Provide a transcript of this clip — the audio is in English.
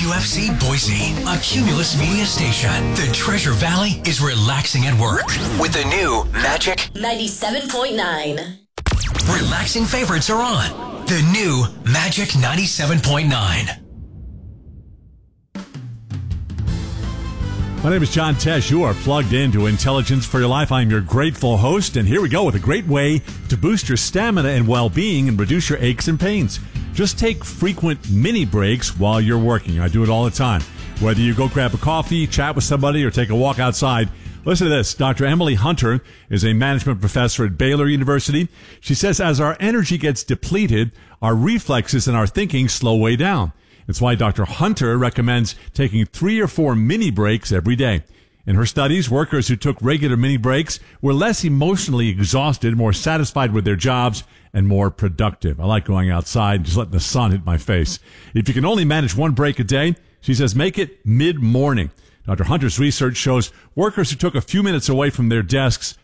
WQFC Boise, a Cumulus Media station. The Treasure Valley is relaxing at work with the new Magic 97.9. Relaxing favorites are on. The new Magic 97.9. My name is John Tesh. You are plugged into Intelligence for Your Life. I'm your grateful host, and here we go with a great way to boost your stamina and well-being and reduce your aches and pains. Just take frequent mini breaks while you're working. I do it all the time. Whether you go grab a coffee, chat with somebody, or take a walk outside. Listen to this. Dr. Emily Hunter is a management professor at Baylor University. She says as our energy gets depleted, our reflexes and our thinking slow way down. It's why Dr. Hunter recommends taking 3 or 4 mini breaks every day. In her studies, workers who took regular mini breaks were less emotionally exhausted, more satisfied with their jobs, and more productive. I like going outside and just letting the sun hit my face. If you can only manage 1 break a day, she says make it mid-morning. Dr. Hunter's research shows workers who took a few minutes away from their desks